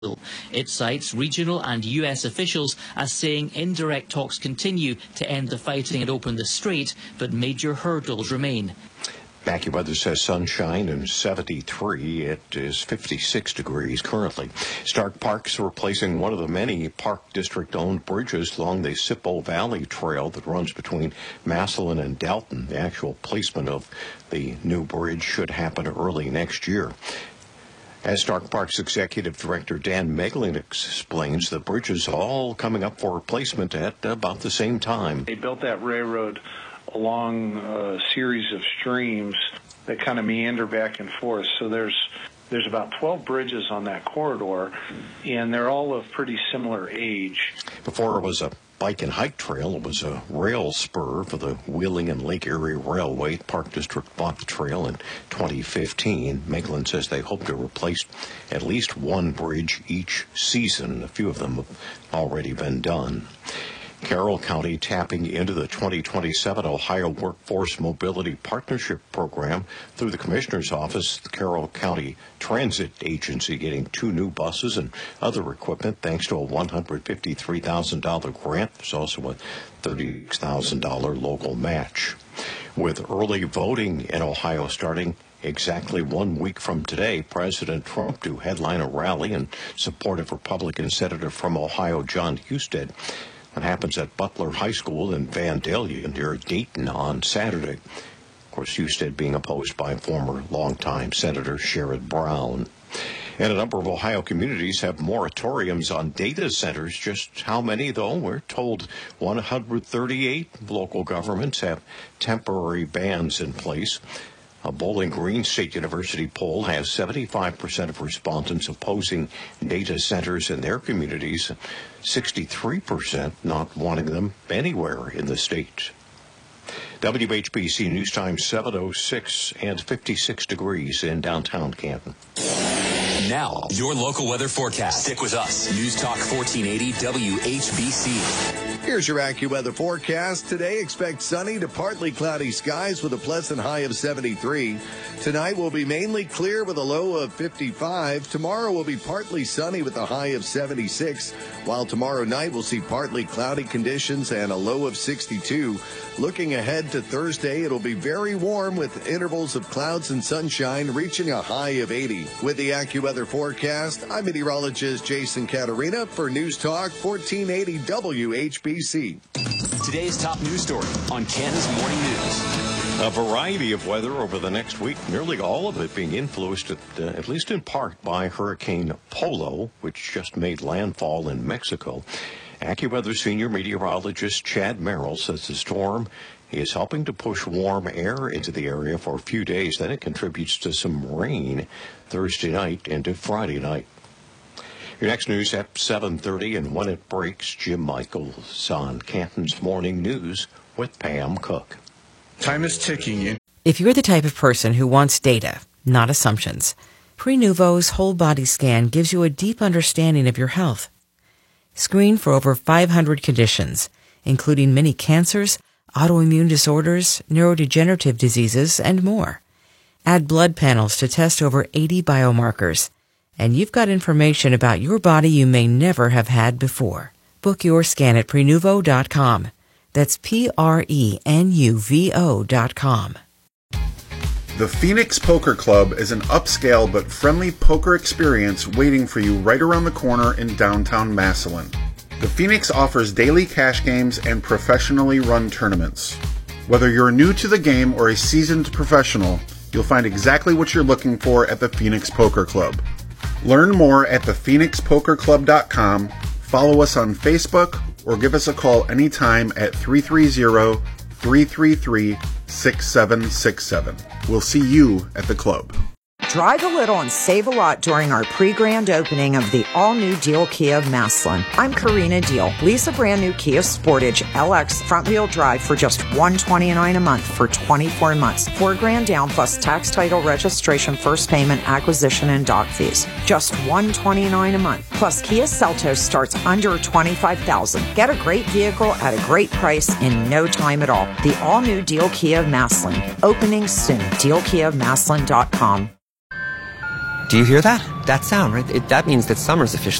It cites regional and US officials as saying indirect talks continue to end the fighting and open the strait, but major hurdles remain. AccuWeather says sunshine and 73. It is 56 degrees currently. Stark Park's replacing one of the many Park District-owned bridges along the Sippo Valley Trail that runs between Massillon and Dalton. The actual placement of the new bridge should happen early next year. As Stark Park's executive director Dan Meglin explains, the bridge is all coming up for replacement at about the same time. They built that railroad along a series of streams that kind of meander back and forth. So there's about 12 bridges on that corridor, and they're all of pretty similar age. Before it was a bike and hike trail, it was a rail spur for the Wheeling and Lake Erie Railway. Park District bought the trail in 2015. Meglin says they hope to replace at least one bridge each season. A few of them have already been done. Carroll County tapping into the 2027 Ohio Workforce Mobility Partnership Program through the Commissioner's Office. The Carroll County Transit Agency getting 2 new buses and other equipment thanks to a $153,000 grant. There's also a $36,000 local match. With early voting in Ohio starting exactly 1 week from today, President Trump to headline a rally in support of Republican Senator from Ohio John Husted. That happens at Butler High School in Vandalia near Dayton on Saturday. Of course, Husted being opposed by former longtime Senator Sherrod Brown. And a number of Ohio communities have moratoriums on data centers. Just how many, though? We're told 138 local governments have temporary bans in place. A Bowling Green State University poll has 75% of respondents opposing data centers in their communities, 63% not wanting them anywhere in the state. WHBC News Time 7:06 and 56 degrees in downtown Canton. Now, your local weather forecast. Stick with us. News Talk 1480 WHBC. Here's your AccuWeather forecast. Today, expect sunny to partly cloudy skies with a pleasant high of 73. Tonight will be mainly clear with a low of 55. Tomorrow will be partly sunny with a high of 76, while tomorrow night we'll see partly cloudy conditions and a low of 62. Looking ahead to Thursday, it'll be very warm with intervals of clouds and sunshine reaching a high of 80. With the AccuWeather forecast, I'm meteorologist Jason Caterina for News Talk 1480 WHBC. Today's top news story on Canada's Morning News. A variety of weather over the next week, nearly all of it being influenced, at least in part, by Hurricane Polo, which just made landfall in Mexico. AccuWeather senior meteorologist Chad Merrill says the storm is helping to push warm air into the area for a few days. Then it contributes to some rain Thursday night into Friday night. Your next news at 7:30, and when it breaks, Jim Michaels on Canton's Morning News with Pam Cook. Time is ticking. If you're the type of person who wants data, not assumptions, Prenuvo's whole body scan gives you a deep understanding of your health. Screen for over 500 conditions, including many cancers, autoimmune disorders, neurodegenerative diseases, and more. Add blood panels to test over 80 biomarkers, and you've got information about your body you may never have had before. Book your scan at Prenuvo.com. That's Prenuvo.com. The Phoenix Poker Club is an upscale but friendly poker experience waiting for you right around the corner in downtown Massillon. The Phoenix offers daily cash games and professionally run tournaments. Whether you're new to the game or a seasoned professional, you'll find exactly what you're looking for at the Phoenix Poker Club. Learn more at thephoenixpokerclub.com, follow us on Facebook, or give us a call anytime at 330-333-6767. We'll see you at the club. Drive a little and save a lot during our pre-grand opening of the all-new Deal Kia of Massillon. I'm Karina Deal. Lease a brand new Kia Sportage LX front-wheel drive for just $129 a month for 24 months. $4,000 down plus tax, title, registration, first payment, acquisition, and dock fees. Just $129 a month. Plus Kia Seltos starts under $25,000. Get a great vehicle at a great price in no time at all. The all-new Deal Kia of Massillon. Opening soon. DealKiaofMassillon.com. Do you hear that? That sound, right? That means that summer's officially